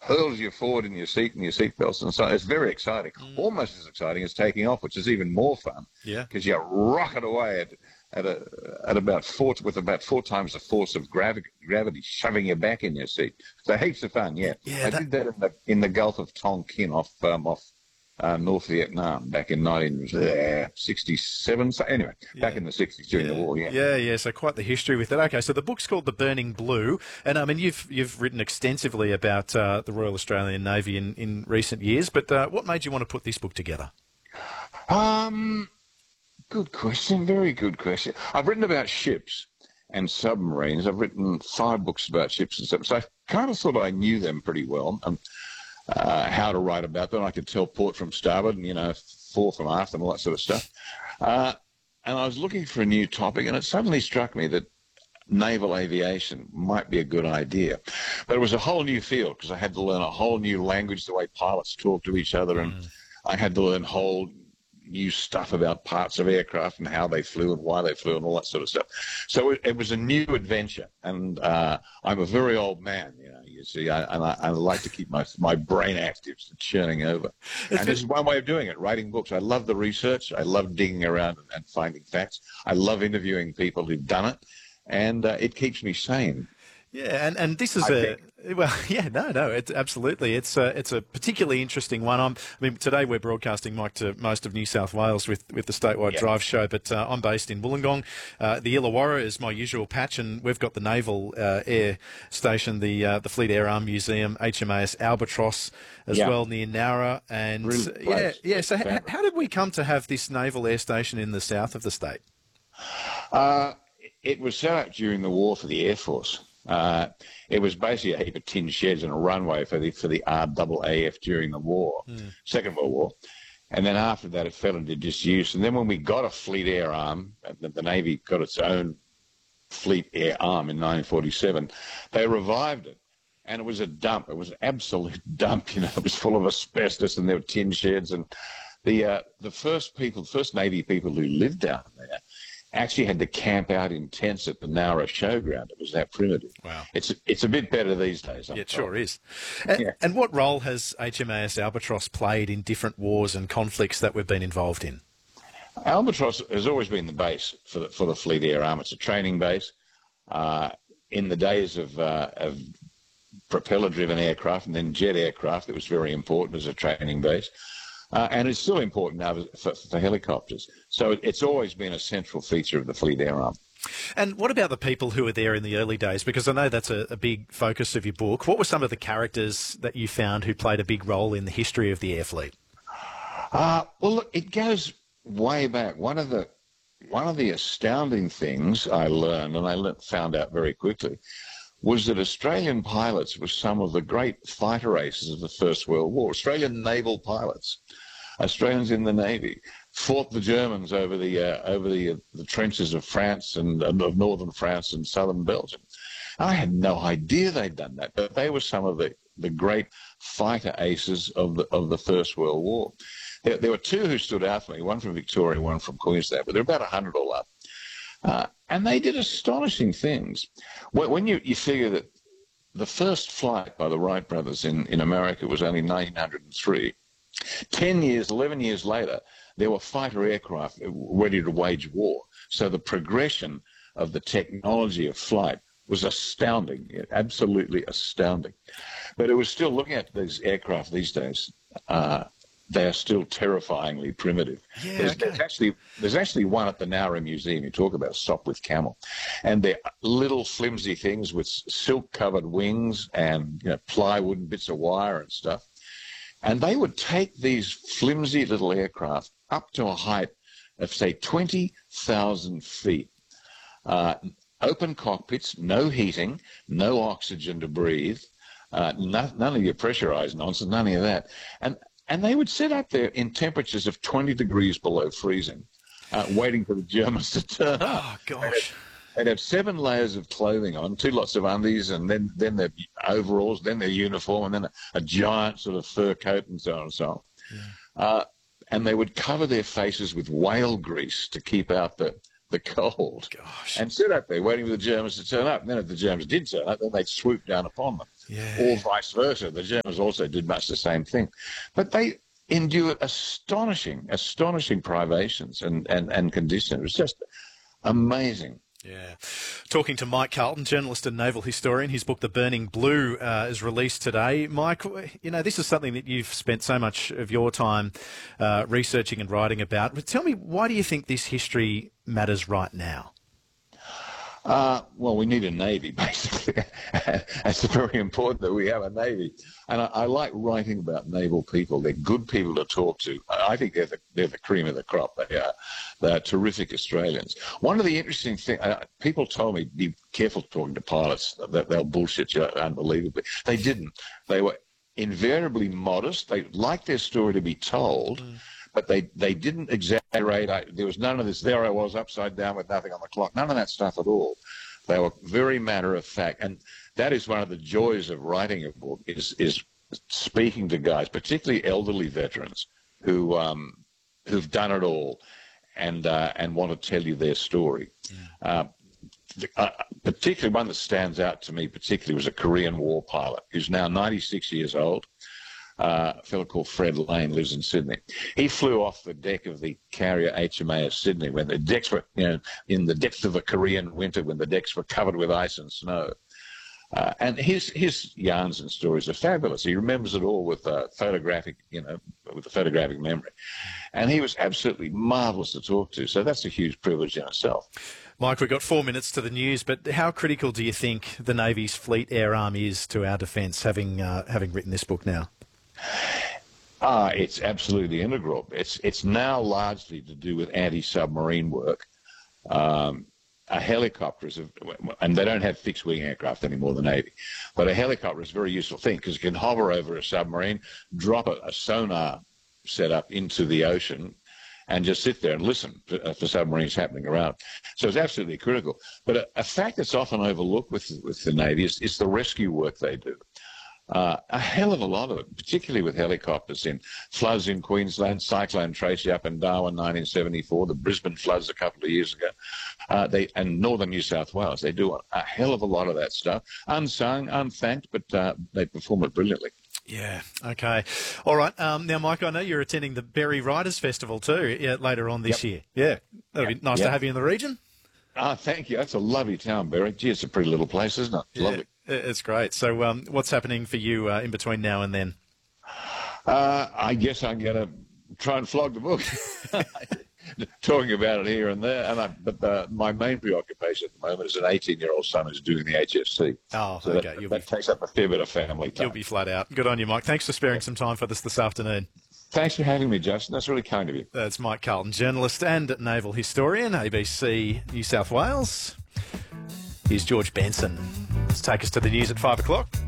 hurls you forward in your seat and your seatbelts and so on. It's very exciting, almost as exciting as taking off, which is even more fun Yeah. because you rocket away at about four times the force of gravity shoving you back in your seat. So heaps of fun. Yeah, I did that in the Gulf of Tonkin off North Vietnam back in 1967. So anyway, back in the 60s during the war. Yeah. So quite the history with it. Okay, so the book's called The Burning Blue, and I mean you've written extensively about the Royal Australian Navy in recent years. But what made you want to put this book together? Good question. Very good question. I've written about ships and submarines. I've written 5 books about ships and stuff. So I kind of thought I knew them pretty well. How to write about them. I could tell port from starboard and, fore from aft and all that sort of stuff. And I was looking for a new topic, and it suddenly struck me that naval aviation might be a good idea. But it was a whole new field because I had to learn a whole new language, the way pilots talk to each other, and I had to learn whole new stuff about parts of aircraft and how they flew and why they flew and all that sort of stuff. So it was a new adventure, and I'm a very old man, you see, and I like to keep my brain active, churning over. And this is one way of doing it, writing books. I love the research. I love digging around and finding facts. I love interviewing people who've done it, and it keeps me sane. Yeah, and this is it's absolutely. It's a particularly interesting one. Today we're broadcasting, Mike, to most of New South Wales with the Statewide Drive show, but I'm based in Wollongong. The Illawarra is my usual patch, and we've got the Naval Air Station, the Fleet Air Arm Museum, HMAS Albatross as well near Nowra, and really So how did we come to have this Naval Air Station in the south of the state? It was set up during the war for the Air Force. It was basically a heap of tin sheds and a runway for the RAAF during the war, Second World War. And then after that, it fell into disuse. And then when we got a Fleet Air Arm, the Navy got its own Fleet Air Arm in 1947, they revived it. And it was a dump. It was an absolute dump. It was full of asbestos and there were tin sheds. And the first Navy people who lived down there actually had to camp out in tents at the Nowra showground. It was that primitive. Wow. It's a bit better these days. It sure is. And what role has HMAS Albatross played in different wars and conflicts that we've been involved in? Albatross has always been the base for the Fleet Air Arm. It's a training base. In the days of propeller-driven aircraft and then jet aircraft, it was very important as a training base. And it's still important now for helicopters. So it's always been a central feature of the Fleet Air Arm. And what about the people who were there in the early days? Because I know that's a big focus of your book. What were some of the characters that you found who played a big role in the history of the air fleet? Well, look, it goes way back. One of the astounding things I learned, and I found out very quickly, was that Australian pilots were some of the great fighter aces of the First World War. Australian naval pilots, Australians in the Navy, fought the Germans over the trenches of France and of northern France and southern Belgium. I had no idea they'd done that, but they were some of the great fighter aces of the First World War. There were 2 who stood out for me, one from Victoria, one from Queensland, but there were about 100 all up. And they did astonishing things. When you figure that the first flight by the Wright brothers in America was only 1903, 11 years later, there were fighter aircraft ready to wage war. So the progression of the technology of flight was astounding, absolutely astounding. But it was still, looking at these aircraft these days, they are still terrifyingly primitive. Yeah, there's actually one at the Nowra Museum. You talk about Sopwith Camel, and they're little flimsy things with silk-covered wings and plywood and bits of wire and stuff. And they would take these flimsy little aircraft up to a height of, say, 20,000 feet. Open cockpits, no heating, no oxygen to breathe, none of your pressurized nonsense, none of that. And they would sit up there in temperatures of 20 degrees below freezing, waiting for the Germans to turn up. Oh, gosh. They'd have 7 layers of clothing on, 2 lots of undies, and then their overalls, then their uniform, and then a giant sort of fur coat and so on and so on. Yeah. And they would cover their faces with whale grease to keep out the the cold. Gosh. And sit up there waiting for the Germans to turn up. And then if the Germans did turn up, then they'd swoop down upon them. Yeah. Or vice versa. The Germans also did much the same thing. But they endured astonishing privations and conditions. It was just amazing. Yeah. Talking to Mike Carlton, journalist and naval historian. His book, The Burning Blue, is released today. Mike, you know, this is something that you've spent so much of your time researching and writing about. But tell me, why do you think this history matters right now? Well, we need a navy, basically. It's very important that we have a navy. And I like writing about naval people. They're good people to talk to. I think they're the cream of the crop. They are terrific Australians. One of the interesting things, people told me, be careful talking to pilots, that they'll bullshit you unbelievably. They didn't. They were invariably modest. They liked their story to be told. But they didn't exaggerate. There was none of this, there I was upside down with nothing on the clock. None of that stuff at all. They were very matter of fact. And that is one of the joys of writing a book, is speaking to guys, particularly elderly veterans, who've done it all and want to tell you their story. Particularly one that stands out to me particularly was a Korean War pilot who's now 96 years old. A fellow called Fred Lane, lives in Sydney. He flew off the deck of the carrier HMAS Sydney when the decks were, in the depth of a Korean winter, when the decks were covered with ice and snow. And his yarns and stories are fabulous. He remembers it all with photographic, with a photographic memory. And he was absolutely marvellous to talk to. So that's a huge privilege in itself. Mike, we've got 4 minutes to the news, but how critical do you think the Navy's Fleet Air Arm is to our defence, having written this book now? It's absolutely integral. It's now largely to do with anti-submarine work. A helicopter is, and they don't have fixed-wing aircraft anymore, the Navy, but a helicopter is a very useful thing because it can hover over a submarine, drop a sonar setup into the ocean, and just sit there and listen for submarines happening around. So it's absolutely critical. But a fact that's often overlooked with the Navy is the rescue work they do. A hell of a lot of it, particularly with helicopters in floods in Queensland, Cyclone Tracy up in Darwin 1974, the Brisbane floods a couple of years ago, and northern New South Wales. They do a hell of a lot of that stuff. Unsung, unthanked, but they perform it brilliantly. Yeah, okay. All right. Now, Mike, I know you're attending the Berry Writers Festival too later on this year. Yeah, that'll be nice to have you in the region. Thank you. That's a lovely town, Berry. Gee, it's a pretty little place, isn't it? Yeah. Lovely. It's great. So what's happening for you in between now and then? I guess I'm going to try and flog the book, talking about it here and there. But my main preoccupation at the moment is an 18-year-old son who's doing the HFC. Oh, so okay. That takes up a fair bit of family time. You'll be flat out. Good on you, Mike. Thanks for sparing some time for this afternoon. Thanks for having me, Justin. That's really kind of you. That's Mike Carlton, journalist and naval historian, ABC New South Wales. Here's George Benson. Let's take us to the news at 5 o'clock.